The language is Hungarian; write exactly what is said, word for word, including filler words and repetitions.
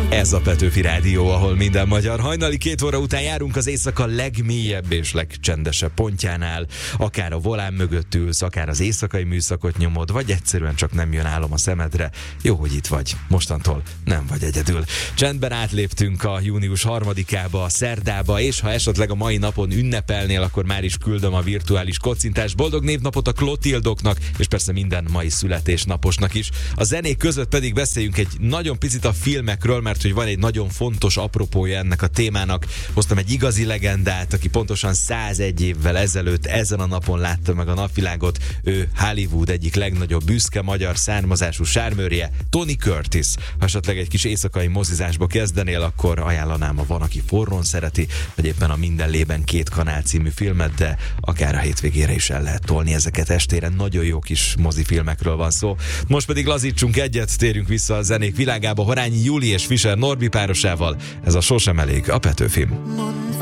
Ez a Petőfi Rádió, ahol minden magyar. Hajnali két óra után járunk az éjszaka legmélyebb és legcsendesebb pontjánál. Akár a volán mögött ülsz, akár az éjszakai műszakot nyomod, vagy egyszerűen csak nem jön álom a szemedre. Jó, hogy itt vagy. Mostantól nem vagy egyedül. Csendben átléptünk a június harmadikába, a szerdába, és ha esetleg a mai napon ünnepelnél, akkor már is küldöm a virtuális kocintást. Boldog névnapot a Klotildoknak, és persze minden mai születésnaposnak is. A zenék között pedig beszéljünk egy nagyon picit a filmekről, mert hogy van egy nagyon fontos apropója ennek a témának. Hoztam egy igazi legendát, aki pontosan százegy évvel ezelőtt ezen a napon látta meg a napvilágot. Ő Hollywood egyik legnagyobb büszke magyar származású sármőrje, Tony Curtis. Ha esetleg egy kis éjszakai mozizásba kezdenél, akkor ajánlanám a Van, aki forrón szereti, vagy éppen a Minden lében két kanál című filmet, de akár a hétvégére is el lehet tolni ezeket estére. Nagyon jó kis mozifilmekről van szó. Most pedig lazítsunk egyet, térjünk vissza a zenék világába Horányi Júli és Fischer Norbi párosával. Ez a Sosem elég, a Petőfim.